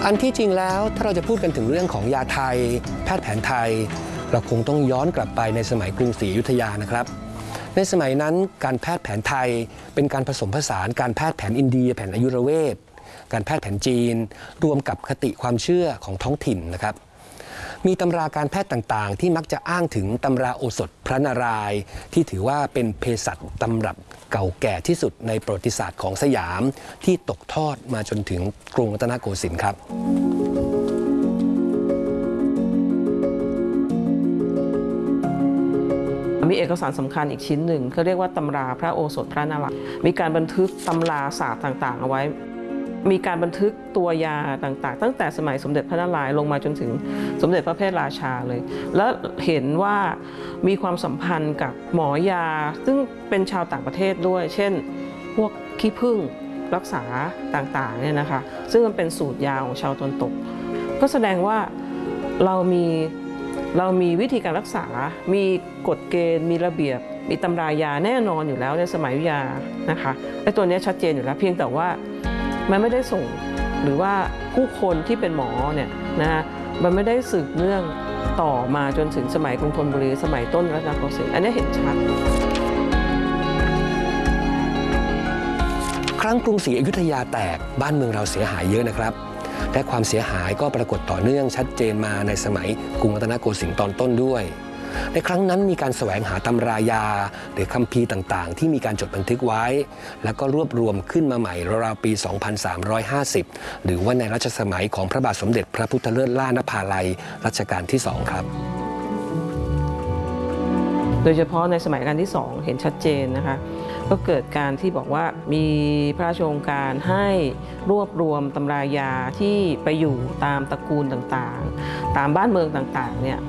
อันที่จริงแล้วถ้าเราจะพูดกันถึงเรื่องของยาไทยแพทย์แผนไทยเราคงต้องย้อนกลับไปในสมัยกรุงศรีอยุธยานะครับในสมัยนั้นการแพทย์แผนไทยเป็นการผสมผสานการแพทย์แผนอินเดียแผนอายุรเวทการแพทย์แผนจีนรวมกับคติความเชื่อของท้องถิ่นนะครับมีตำราการแพทย์ต่างๆที่มักจะอ้างถึงตำราโอสถพระนารายณ์ที่ถือว่าเป็นเภสัชตำรับเก่าแก่ที่สุดในประวัติศาสตร์ของสยามที่ตกทอดมาจนถึงกรุงรัตนโกสินทร์ครับมีเอกสารสำคัญอีกชิ้นหนึ่งเขาเรียกว่าตำราพระโอสถพระนารายณ์มีการบันทึกตำราศาสตร์ต่างๆเอาไว้มีการบันทึกตัวยาต่างๆตั้งแต่สมัยสมเด็จพระนารายณ์ลงมาจนถึงสมเด็จพระเพทราชาเลยแล้วเห็นว่ามีความสัมพันธ์กับหมอยาซึ่งเป็นชาวต่างประเทศด้วยเช่นพวกขี้ผึ้งรักษาต่างๆเนี่ยนะคะซึ่งมันเป็นสูตรยาของชาวตะวันตกก็แสดงว่าเรามีวิธีการรักษามีกฎเกณฑ์มีระเบียบมีตำรายาแน่นอนอยู่แล้วในสมัยวิทยานะคะไอ้ตัวนี้ชัดเจนอยู่แล้วเพียงแต่ว่ามันไม่ได้ส่งหรือว่าผู้คนที่เป็นหมอเนี่ยนะมันไม่ได้สืบเนื่องต่อมาจนถึงสมัยกรุงธนบุรีสมัยต้นรัตนโกสินทร์อันนี้เห็นชัดครั้งกรุงศรีอยุธยาแตกบ้านเมืองเราเสียหายเยอะนะครับและความเสียหายก็ปรากฏต่อเนื่องชัดเจนมาในสมัยกรุงรัตนโกสินทร์ตอนต้นด้วยในครั้งนั้นมีการแสวงหาตำรายาหรือคัมภีร์ต่างๆที่มีการจดบันทึกไว้แล้วก็รวบรวมขึ้นมาใหม่ราวๆปี 2350 หรือว่าในรัชสมัยของพระบาทสมเด็จพระพุทธเลิศล่านภาลัยรัชกาลที่ 2ครับโดยเฉพาะในสมัยรัชกาลที่ 2เห็นชัดเจนนะคะก็เกิดการที่บอกว่ามีพระราชโองการให้รวบรวมตำรายาที่ไปอยู่ตามตระกูลต่างๆตามบ้านเมืองต่างๆเนี่ย